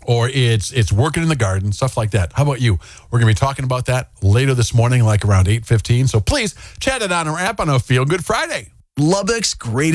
or it's working in the garden, stuff like that. How about you? We're going to be talking about that later this morning, like around 8:15. So please chat it on our app on a Feel Good Friday. Lubbock's great